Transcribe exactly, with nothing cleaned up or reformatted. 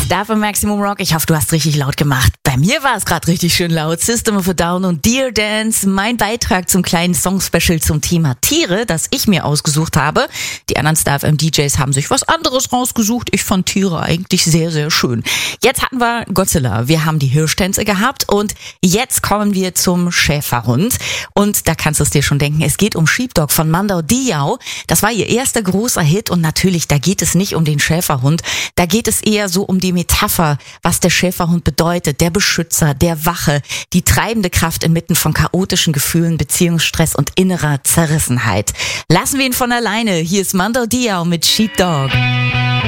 Star für Maximum Rock. Ich hoffe, du hast richtig laut gemacht. Bei mir war es gerade richtig schön laut. System of a Down und Dear Dance. Mein Beitrag zum kleinen Song-Special zum Thema Tiere, das ich mir ausgesucht habe. Die anderen Star F M D Js haben sich was anderes rausgesucht. Ich fand Tiere eigentlich sehr, sehr schön. Jetzt hatten wir Godzilla. Wir haben die Hirschtänze gehabt und jetzt kommen wir zum Schäferhund. Und da kannst du es dir schon denken, es geht um Sheepdog von Mando Diao. Das war ihr erster großer Hit und natürlich, da geht es nicht um den Schäferhund. Da geht es eher so um die Metapher, was der Schäferhund bedeutet. Der Beschützer, der Wache, die treibende Kraft inmitten von chaotischen Gefühlen, Beziehungsstress und innerer Zerrissenheit. Lassen wir ihn von alleine. Hier ist Mando Diao mit Sheepdog.